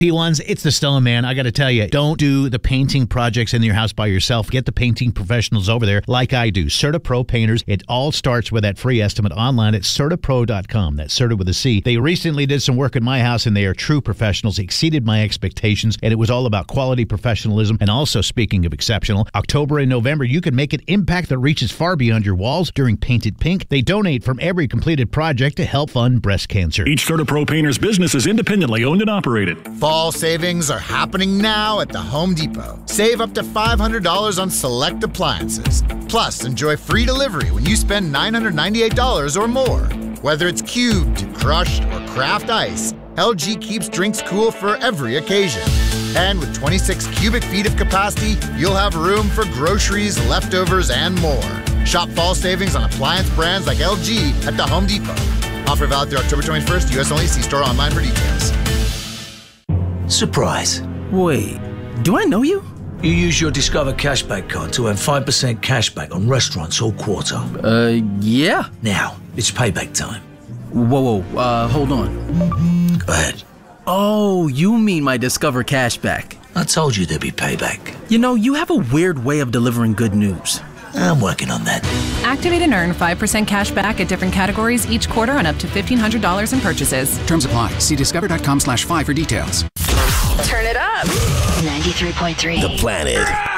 P1s, it's the Stone Man. I got to tell you, don't do the painting projects in your house by yourself. Get the painting professionals over there like I do. CertaPro Painters. It all starts with that free estimate online at CertaPro.com. That's Certa with a C. They recently did some work in my house, and they are true professionals. Exceeded my expectations, and it was all about quality professionalism. And also, speaking of exceptional, October and November, you can make an impact that reaches far beyond your walls during Painted Pink. They donate from every completed project to help fund breast cancer. Each CertaPro Painters business is independently owned and operated. Fall savings are happening now at the Home Depot. Save up to $500 on select appliances. Plus, enjoy free delivery when you spend $998 or more. Whether it's cubed, crushed, or craft ice, LG keeps drinks cool for every occasion. And with 26 cubic feet of capacity, you'll have room for groceries, leftovers, and more. Shop fall savings on appliance brands like LG at the Home Depot. Offer valid through October 21st. U.S. only. See store online for details. Surprise. Wait, do I know you? You use your Discover Cashback card to earn 5% cashback on restaurants all quarter. Yeah. Now, it's payback time. Whoa, hold on. Go ahead. Oh, you mean my Discover Cashback. I told you there'd be payback. You know, you have a weird way of delivering good news. I'm working on that. Activate and earn 5% cash back at different categories each quarter on up to $1,500 in purchases. Terms apply. See discover.com/5 for details. Turn it up. 93.3. The Planet.